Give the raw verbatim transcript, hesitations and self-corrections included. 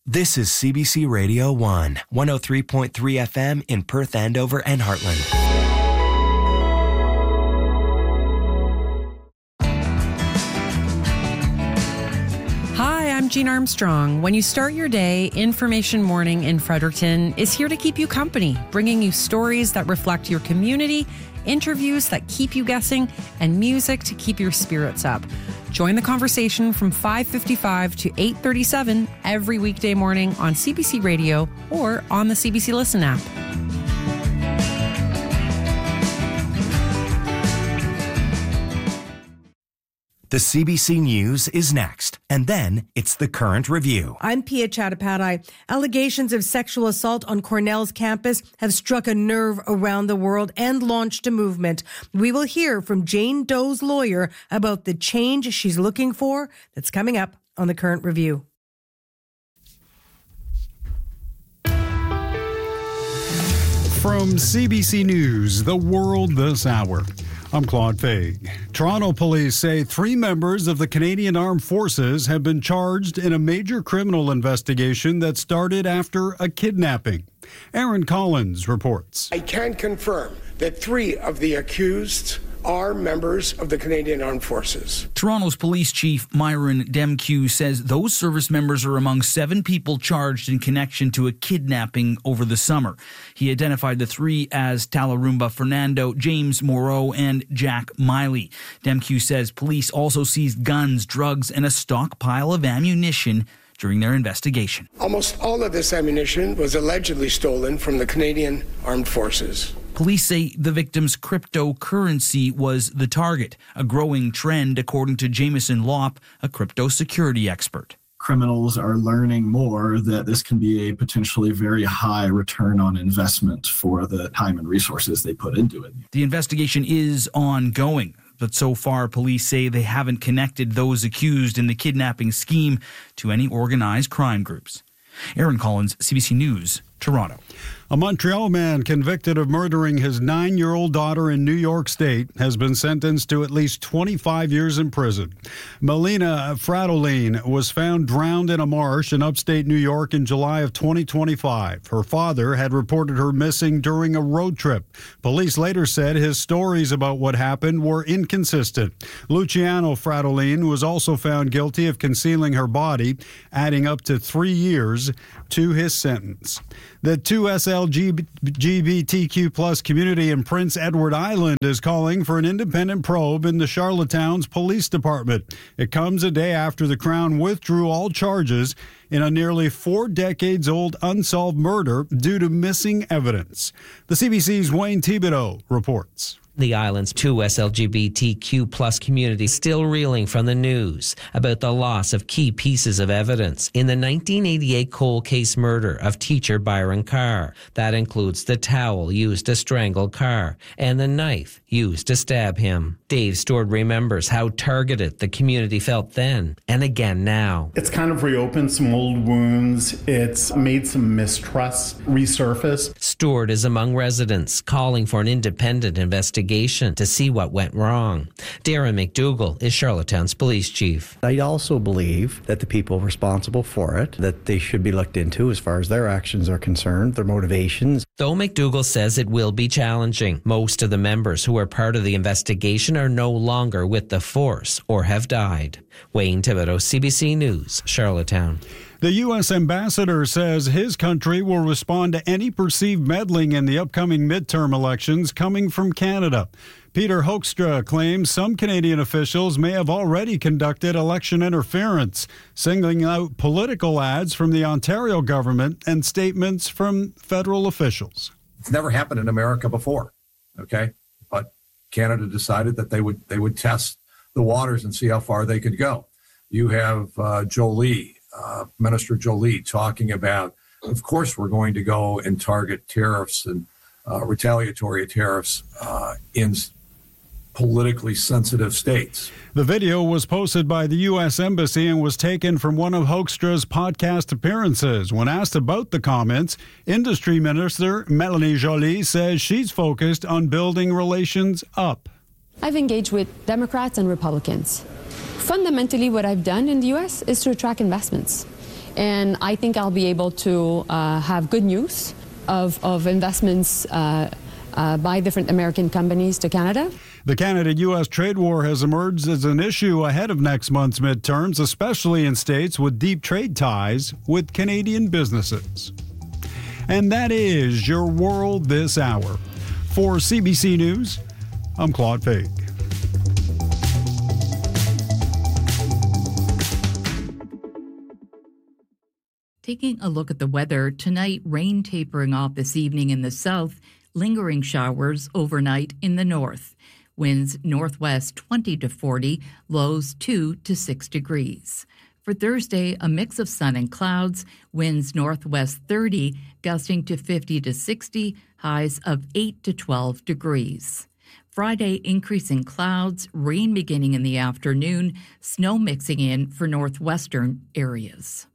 This is C B C Radio one, one oh three point three F M in Perth, Andover, and Heartland. Hi, I'm Jean Armstrong. When you start your day, Information Morning in Fredericton is here to keep you company, bringing you stories that reflect your community, interviews that keep you guessing, and music to keep your spirits up. Join the conversation from five fifty-five to eight thirty-seven every weekday morning on C B C Radio or on the C B C Listen app. The C B C News is next, and then it's the Current Review. I'm Pia Chattopadhyay. Allegations of sexual assault on Cornell's campus have struck a nerve around the world and launched a movement. We will hear from Jane Doe's lawyer about the change she's looking for. That's coming up on the Current Review. From C B C News, The World This Hour. I'm Claude Faig. Toronto police say three members of the Canadian Armed Forces have been charged in a major criminal investigation that started after a kidnapping. Aaron Collins reports. I can confirm that three of the accused are members of the Canadian Armed Forces. Toronto's police chief Myron Demkiw says those service members are among seven people charged in connection to a kidnapping over the summer. He identified the three as Talarumba Fernando, James Moreau, and Jack Miley. Demkiw says police also seized guns, drugs, and a stockpile of ammunition during their investigation. Almost all of this ammunition was allegedly stolen from the Canadian Armed Forces. Police say the victim's cryptocurrency was the target, a growing trend according to Jameson Lopp, a crypto security expert. Criminals are learning more that this can be a potentially very high return on investment for the time and resources they put into it. The investigation is ongoing, but so far police say they haven't connected those accused in the kidnapping scheme to any organized crime groups. Aaron Collins, C B C News, Toronto. A Montreal man convicted of murdering his nine-year-old daughter in New York State has been sentenced to at least twenty-five years in prison. Melina Fratolin was found drowned in a marsh in upstate New York in July of twenty twenty-five. Her father had reported her missing during a road trip. Police later said his stories about what happened were inconsistent. Luciano Fratolin was also found guilty of concealing her body, adding up to three years to his sentence. The two S L G B T Q plus community in Prince Edward Island is calling for an independent probe in the Charlottetown's police department. It comes a day after the Crown withdrew all charges in a nearly four decades old unsolved murder due to missing evidence. The C B C's Wayne Thibodeau reports. The island's two S L G B T Q plus community still reeling from the news about the loss of key pieces of evidence in the nineteen eighty-eight cold case murder of teacher Byron Carr. That includes the towel used to strangle Carr and the knife used to stab him. Dave Stewart remembers how targeted the community felt then and again now. It's kind of reopened some old wounds. It's made some mistrust resurface. Stewart is among residents calling for an independent investigation to see what went wrong. Darren McDougall is Charlottetown's police chief. I also believe that the people responsible for it, that they should be looked into as far as their actions are concerned, their motivations. Though McDougall says it will be challenging, most of the members who are part of the investigation are no longer with the force or have died. Wayne Thibodeau, C B C News, Charlottetown. The U S ambassador says his country will respond to any perceived meddling in the upcoming midterm elections coming from Canada. Peter Hoekstra claims some Canadian officials may have already conducted election interference, singling out political ads from the Ontario government and statements from federal officials. It's never happened in America before, okay? But Canada decided that they would they would test the waters and see how far they could go. You have uh, Jolie, uh, Minister Jolie, talking about, of course, we're going to go and target tariffs and uh, retaliatory tariffs uh, in politically sensitive states. The video was posted by the U S Embassy and was taken from one of Hoekstra's podcast appearances. When asked about the comments, Industry Minister Melanie Joly says she's focused on building relations up. I've engaged with Democrats and Republicans. Fundamentally, what I've done in the U S is to attract investments. And I think I'll be able to uh, have good news of, of investments uh, uh, by different American companies to Canada. The Canada-U S trade war has emerged as an issue ahead of next month's midterms, especially in states with deep trade ties with Canadian businesses. And that is your world this hour. For C B C News, I'm Claude Fake. Taking a look at the weather, tonight rain tapering off this evening in the south, lingering showers overnight in the north. Winds northwest twenty to forty, lows two to six degrees. For Thursday, a mix of sun and clouds, winds northwest thirty, gusting to fifty to sixty, highs of eight to twelve degrees. Friday, increasing clouds, rain beginning in the afternoon, snow mixing in for northwestern areas.